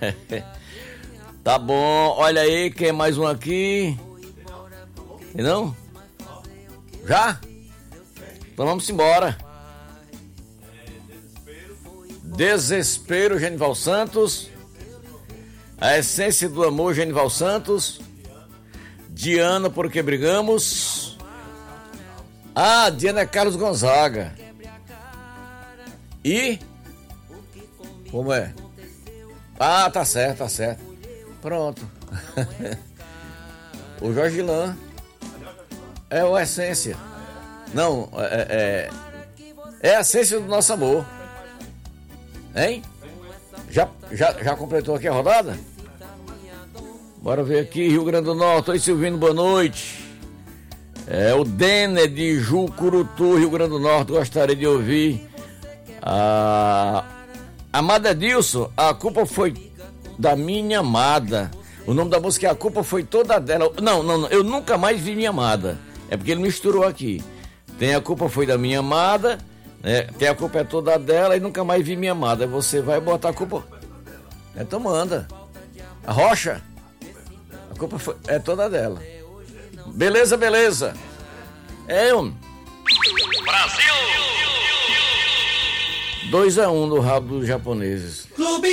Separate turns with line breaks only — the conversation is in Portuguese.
Tá bom, olha aí, quem é mais um aqui? E não? Já? Então vamos embora. Desespero, Genival Santos. A essência do amor, Genival Santos. Diana, porque brigamos. Ah, Diana é Carlos Gonzaga. E? Como é? Ah, tá certo, tá certo. Pronto. O Jorge Lan. É o essência. Não, é a essência do nosso amor. Hein? Já completou aqui a rodada? Bora ver aqui, Rio Grande do Norte. Oi, Silvino, boa noite. É o Denner de Jucurutu, Rio Grande do Norte. Gostaria de ouvir. Amada Edilson, a culpa foi da minha amada. O nome da música é A Culpa Foi Toda Dela. Não, eu nunca mais vi minha amada. É porque ele misturou aqui. Tem A Culpa Foi da Minha Amada, né? Tem A Culpa É Toda Dela e Nunca Mais Vi Minha Amada. Você vai botar a culpa. Então manda. A Rocha. A culpa é toda dela. Beleza. Brasil! 2-1 no rabo dos japoneses. Clube